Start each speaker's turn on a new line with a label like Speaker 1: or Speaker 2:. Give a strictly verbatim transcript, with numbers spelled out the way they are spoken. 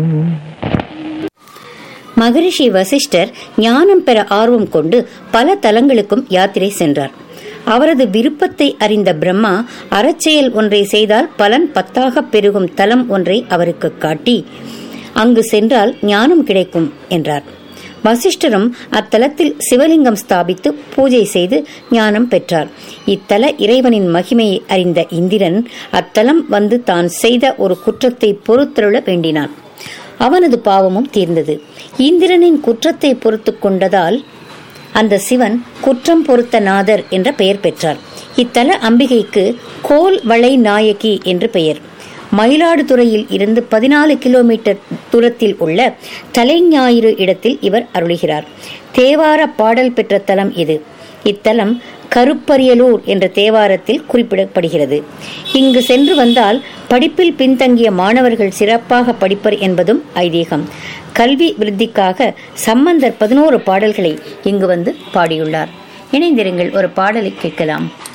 Speaker 1: மகரிஷி வசிஷ்டர் ஞானம் பெற ஆர்வம் கொண்டு பல தலங்களுக்கும் யாத்திரை சென்றார். அவரது விருப்பத்தை அறிந்த பிரம்மா அறச்செயல் ஒன்றை செய்தால் பலன் பத்தாக பெருகும் தலம் ஒன்றை அவருக்கு காட்டி அங்கு சென்றால் ஞானம் கிடைக்கும் என்றார். வசிஷ்டரும் அத்தலத்தில் சிவலிங்கம் ஸ்தாபித்து பூஜை செய்து ஞானம் பெற்றார். இத்தல இறைவனின் மகிமையை அறிந்த இந்திரன் அத்தலம் வந்து தான் செய்த ஒரு குற்றத்தை பொறுத்தருள வேண்டினான். அவனது பாவமும் தீர்ந்தது. இந்திரனின் குற்றத்தை பொறுத்து கொண்டதால் அந்த சிவன் குற்றம் பொறுத்த நாதர் என்ற பெயர் பெற்றார். இத்தல அம்பிகைக்கு கோல் வளை நாயகி என்று பெயர். மயிலாடுதுறையில் இருந்து பதினாலு கிலோமீட்டர் தூரத்தில் உள்ள தலைஞாயிறு இடத்தில் இவர் அருளுகிறார். தேவார பாடல் பெற்ற தலம் இது. இத்தலம் கருப்பரியலூர் என்ற தேவாரத்தில் குறிப்பிடப்படுகிறது. இங்கு சென்று வந்தால் படிப்பில் பின்தங்கிய மாணவர்கள் சிறப்பாக படிப்பர் என்பதும் ஐதீகம். கல்வி விருத்திக்காக சம்பந்தர் பதினோரு பாடல்களை இங்கு வந்து பாடியுள்ளார். இணைந்திருங்கள், ஒரு பாடலை கேட்கலாம்.